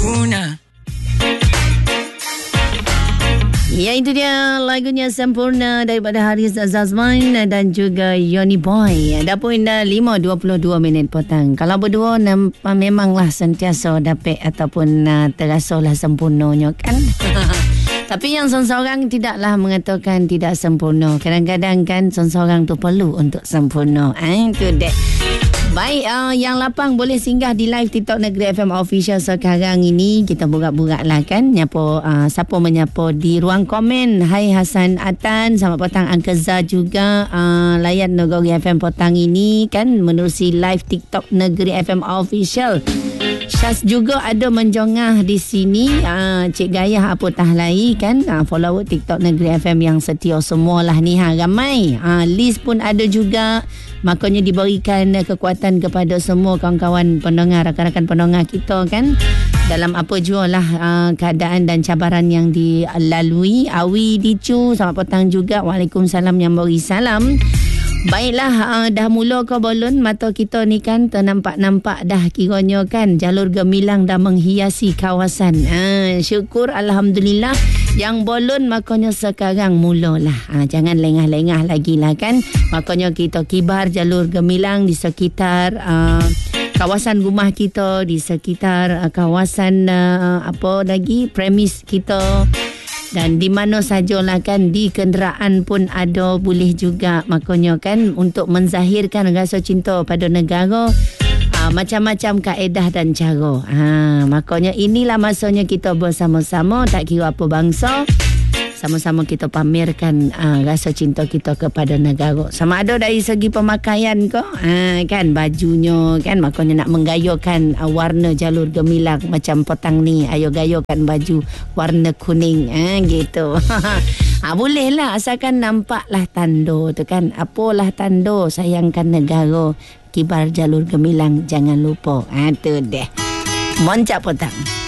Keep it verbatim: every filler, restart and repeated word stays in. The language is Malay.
Sempurna. Ya, itu dia lagunya Sempurna daripada Haris Zazman dan juga Yoni Boy. Dah pun dah lima dua puluh dua minit petang. Kalau berdua nampak memanglah sentiasa dapat ataupun uh, terasalah sempurnanya kan. Tapi yang seseorang tidaklah mengatakan tidak sempurna. Kadang-kadang kan seseorang tu perlu untuk sempurna. Eh, itu dek. Baik, uh, yang lapang boleh singgah di live TikTok Negeri F M Official sekarang ini. Kita buka-buka lah kan. Nyapa, uh, siapa menyapa di ruang komen. Hai Hasan Atan, selamat petang Angkeza juga. Uh, layan Negeri F M petang ini kan menerusi live TikTok Negeri F M Official. Syaz juga ada menjongah di sini. Uh, Cik Gayah apa tahlai kan. Uh, follower TikTok Negeri F M yang setia semualah ni ha, ramai. Uh, list pun ada juga. Makanya diberikan kekuatan kepada semua kawan-kawan pendengar, rakan-rakan pendengar kita kan. Dalam apa jua lah uh, keadaan dan cabaran yang dilalui. Awi Dicu, selamat petang juga. Waalaikumsalam yang beri salam. Baiklah, uh, dah mula ke balon mata kita ni kan ternampak-nampak dah kiranya kan jalur gemilang dah menghiasi kawasan. Uh, syukur Alhamdulillah. Yang balon makanya sekarang mulalah. Uh, jangan lengah-lengah lagi lah kan. Makanya kita kibar jalur gemilang di sekitar uh, kawasan rumah kita, di sekitar uh, kawasan uh, apa lagi premis kita. Dan di mana sajalah kan, di kenderaan pun ada boleh juga. Makanya kan untuk menzahirkan rasa cinta pada negara, aa, macam-macam kaedah dan cara. Ha, makanya inilah masanya kita bersama-sama, tak kira apa bangsa, sama-sama kita pamerkan aa, rasa cinta kita kepada negara. Sama ada dari segi pemakaian ke, ha, kan bajunya kan, makanya nak menggayakan aa, warna jalur gemilang macam petang ni. Ayo gayakan baju warna kuning, ha, gitu. Ha, boleh lah asalkan nampaklah tanda tu kan. Apalah tanda sayangkan negara, kibar jalur gemilang jangan lupa. Ha, tu deh. Moncak petang.